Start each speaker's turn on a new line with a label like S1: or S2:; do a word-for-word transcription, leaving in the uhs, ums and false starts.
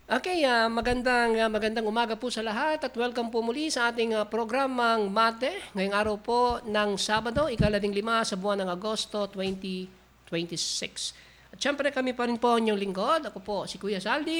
S1: Okay, ah, magandang ah, magandang umaga po sa lahat at welcome po muli sa ating ah, programang Mate. Ngayong araw po ng Sabado, ikalabing lima sa buwan ng Agosto twenty twenty-six. At syempre kami pa rin po inyong lingkod. Ako po si Kuya Saldi.